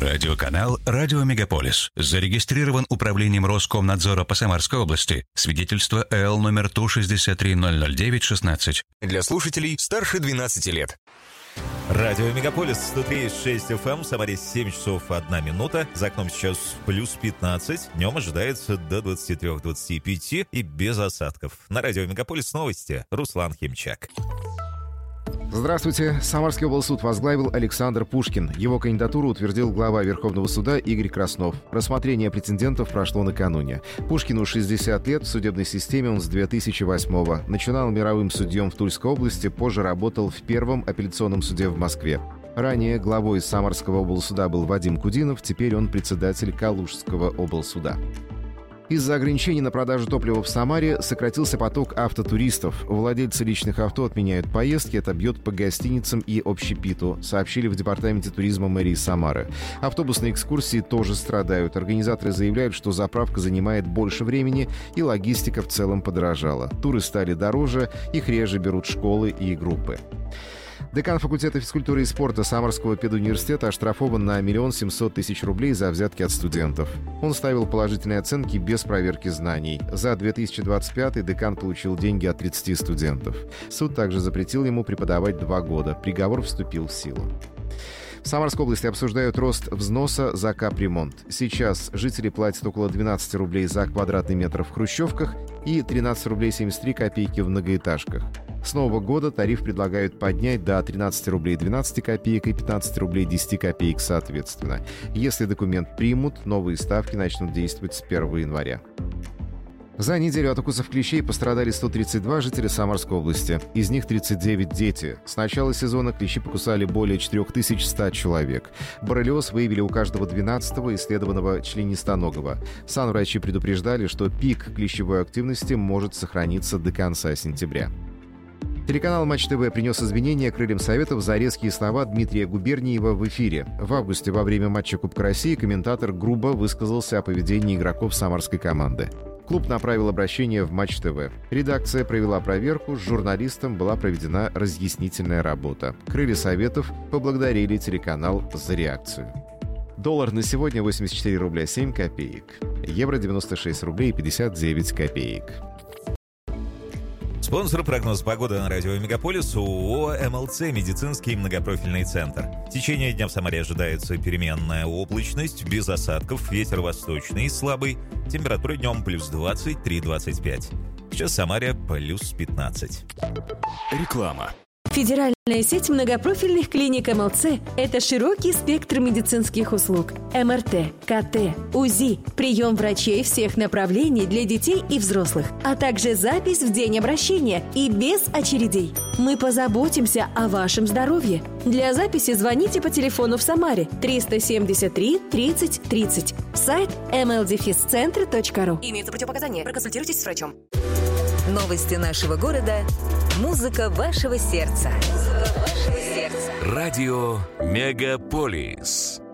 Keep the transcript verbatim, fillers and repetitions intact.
Радиоканал «Радио Мегаполис». Зарегистрирован управлением Роскомнадзора по Самарской области. Свидетельство эл номер Ту шестьдесят три ноль ноль девять шестнадцать. Для слушателей старше двенадцати лет. Радио Мегаполис, сто три и шесть эф эм, в Самаре семь часов одна минута. За окном сейчас плюс пятнадцать. Днем ожидается до двадцати трёх - двадцати пяти и без осадков. На Радио Мегаполис новости. Руслан Химчак. Здравствуйте. Самарский облсуд возглавил Александр Пушкин. Его кандидатуру утвердил глава Верховного суда Игорь Краснов. Рассмотрение претендентов прошло накануне. Пушкину шестьдесят лет, в судебной системе он с две тысячи восьмого. Начинал мировым судьем в Тульской области, позже работал в Первом апелляционном суде в Москве. Ранее главой Самарского облсуда был Вадим Кудинов, теперь он председатель Калужского облсуда. Из-за ограничений на продажу топлива в Самаре сократился поток автотуристов. Владельцы личных авто отменяют поездки, это бьет по гостиницам и общепиту, сообщили в Департаменте туризма мэрии Самары. Автобусные экскурсии тоже страдают. Организаторы заявляют, что заправка занимает больше времени и логистика в целом подорожала. Туры стали дороже, их реже берут школы и группы. Декан факультета физкультуры и спорта Самарского педуниверситета оштрафован на миллион семьсот тысяч рублей за взятки от студентов. Он ставил положительные оценки без проверки знаний. За две тысячи двадцать пятый декан получил деньги от тридцати студентов. Суд также запретил ему преподавать два года. Приговор вступил в силу. В Самарской области обсуждают рост взноса за капремонт. Сейчас жители платят около двенадцати рублей за квадратный метр в хрущевках и тринадцать рублей семьдесят три копейки в многоэтажках. С нового года тариф предлагают поднять до тринадцати рублей двенадцати копеек и пятнадцати рублей десяти копеек соответственно. Если документ примут, новые ставки начнут действовать с первого января. За неделю от укусов клещей пострадали сто тридцать два жителя Самарской области. Из них тридцать девять дети. С начала сезона клещи покусали более четырех тысяч ста человек. Боррелиоз выявили у каждого двенадцатого исследованного членистоногого. Санврачи предупреждали, что пик клещевой активности может сохраниться до конца сентября. Телеканал Матч ТВ принес извинения крыльям Советов за резкие слова Дмитрия Губерниева в эфире. В августе во время матча Кубка России комментатор грубо высказался о поведении игроков самарской команды. Клуб направил обращение в Матч ТВ. Редакция провела проверку, с журналистом была проведена разъяснительная работа. Крылья Советов поблагодарили телеканал за реакцию. Доллар на сегодня восемьдесят четыре рубля семь копеек. Евро девяносто шесть рублей пятьдесят девять копеек. Спонсор прогноз погоды на радио Мегаполис ООО эм эл цэ «Медицинский многопрофильный центр». В течение дня в Самаре ожидается переменная облачность, без осадков, ветер восточный, слабый, температура днем плюс двадцать три - двадцать пять. Сейчас в Самаре плюс пятнадцать. Реклама. Федеральная сеть многопрофильных клиник эм эл цэ – это широкий спектр медицинских услуг. эм эр тэ, ка тэ, УЗИ, прием врачей всех направлений для детей и взрослых, а также запись в день обращения и без очередей. Мы позаботимся о вашем здоровье. Для записи звоните по телефону в Самаре триста семьдесят три тридцать тридцать. Сайт эм эл дефис центр точка ру. Имеются противопоказания. Проконсультируйтесь с врачом. Новости нашего города. Музыка вашего сердца. Музыка вашего сердца. Радио Мегаполис.